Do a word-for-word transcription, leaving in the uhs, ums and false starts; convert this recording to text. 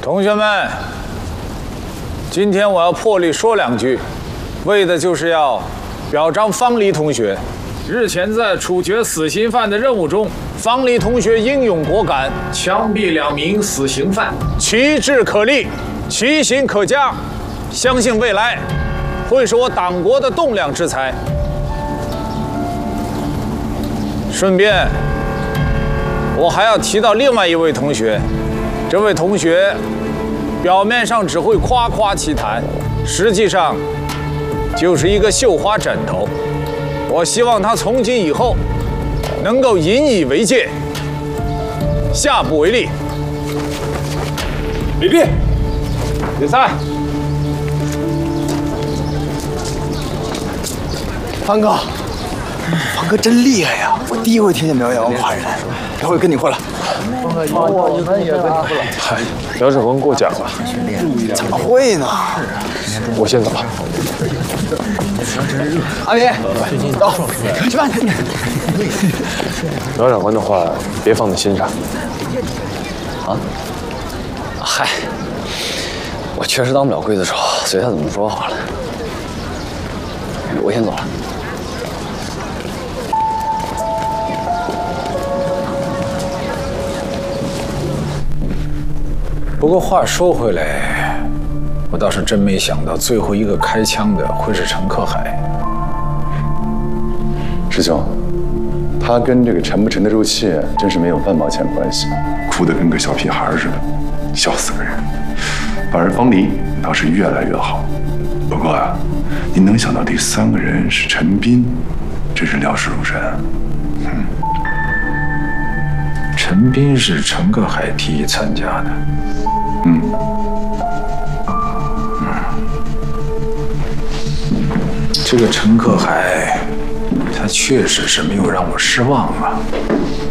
同学们，今天我要破例说两句，为的就是要表彰方黎同学。日前在处决死刑犯的任务中，方黎同学英勇果敢，枪毙两名死刑犯，其志可立，其行可嘉。相信未来会是我党国的栋梁之才。顺便，我还要提到另外一位同学，这位同学表面上只会夸夸其谈，实际上就是一个绣花枕头。我希望他从今以后能够引以为戒，下不为例。比拼，比赛。 方哥，方哥真厉害呀！我第一回听见苗远王夸人，这回跟你混了。 我们也跟你混了。 嗨，苗志恒过奖了。 怎么会呢？ 我先走了。 阿明，走，吃饭。 苗长官的话别放在心上。 啊？嗨，我确实当不了刽子手，随他怎么说好了。我先走了。 不过话说回来，我倒是真没想到最后一个开枪的会是陈克海。 师兄，他跟这个沉不沉得住气真是没有半毛钱关系，哭得跟个小屁孩似的，笑死个人。反而方黎倒是越来越好。不过啊，您能想到第三个人是陈斌，真是料事如神。 嗯，陈斌是陈克海提议参加的。 嗯。 这个陈克海，他确实是没有让我失望啊。